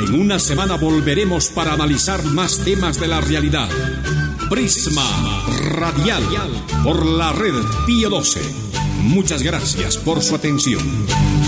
En una semana volveremos para analizar más temas de la realidad. Prisma Radial por la red Pío XII. Muchas gracias por su atención.